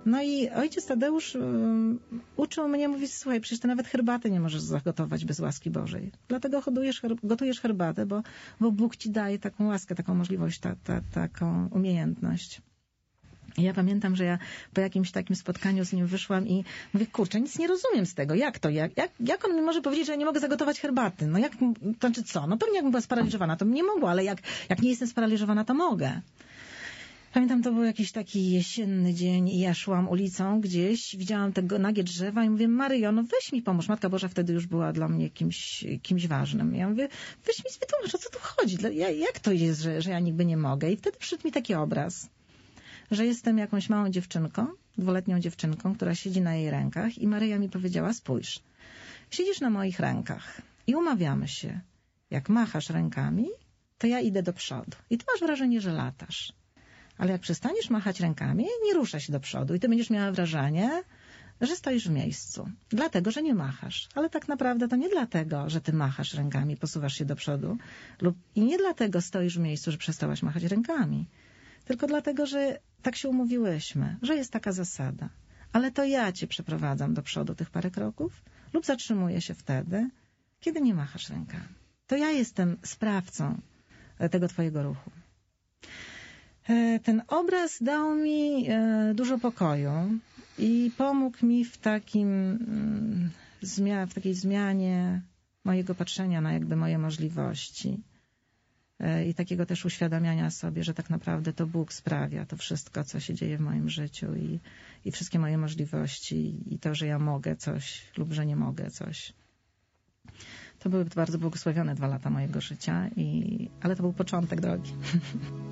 No i ojciec Tadeusz uczył mnie, mówi, słuchaj, przecież ty nawet herbaty nie możesz zagotować bez łaski Bożej. Dlatego gotujesz herbatę, bo Bóg ci daje taką łaskę, taką możliwość, taką umiejętność. I ja pamiętam, że ja po jakimś takim spotkaniu z nim wyszłam i mówię, kurczę, nic nie rozumiem z tego. Jak to? Jak on mi może powiedzieć, że ja nie mogę zagotować herbaty? No jak, to znaczy co? No pewnie jakbym była sparaliżowana, to bym nie mogła, ale jak nie jestem sparaliżowana, to mogę. Pamiętam, to był jakiś taki jesienny dzień i ja szłam ulicą gdzieś, widziałam tego nagie drzewa i mówię, Maryjo, no weź mi pomóż. Matka Boża wtedy już była dla mnie kimś ważnym. Ja mówię, weź mi wytłumacz, o co tu chodzi? Jak to jest, że ja niby nie mogę? I wtedy przyszedł mi taki obraz, że jestem jakąś małą dziewczynką, 2-letnią dziewczynką, która siedzi na jej rękach i Maryja mi powiedziała, spójrz, siedzisz na moich rękach i umawiamy się, jak machasz rękami, to ja idę do przodu i ty masz wrażenie, że latasz. Ale jak przestaniesz machać rękami, nie rusza się do przodu i ty będziesz miała wrażenie, że stoisz w miejscu. Dlatego, że nie machasz. Ale tak naprawdę to nie dlatego, że ty machasz rękami, posuwasz się do przodu. I nie dlatego stoisz w miejscu, że przestałaś machać rękami. Tylko dlatego, że tak się umówiłyśmy, że jest taka zasada. Ale to ja cię przeprowadzam do przodu tych parę kroków lub zatrzymuję się wtedy, kiedy nie machasz rękami. To ja jestem sprawcą tego twojego ruchu. Ten obraz dał mi dużo pokoju i pomógł mi w takiej zmianie mojego patrzenia na jakby moje możliwości i takiego też uświadamiania sobie, że tak naprawdę to Bóg sprawia to wszystko, co się dzieje w moim życiu i wszystkie moje możliwości i to, że ja mogę coś lub że nie mogę coś. To były bardzo błogosławione 2 lata mojego życia, ale to był początek drogi.